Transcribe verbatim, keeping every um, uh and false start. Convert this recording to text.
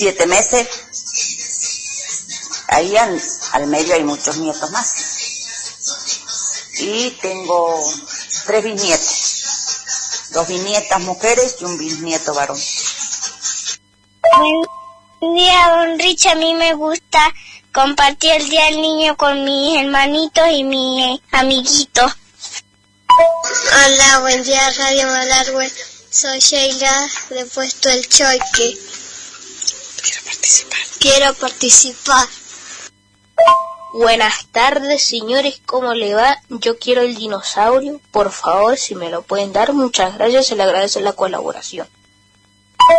siete meses. Ahí al, al medio hay muchos nietos más. Y tengo tres bisnietos. Dos bisnietas mujeres y un bisnieto varón. Buen día, don Rich. A mí me gusta compartir el Día del Niño con mis hermanitos y mis amiguitos. Hola, buen día, Radio Malargüe. Soy Sheila, de Puesto El Choique. Quiero participar. Quiero participar. Buenas tardes, señores, ¿cómo le va? Yo quiero el dinosaurio, por favor, si me lo pueden dar, muchas gracias, se le agradece la colaboración.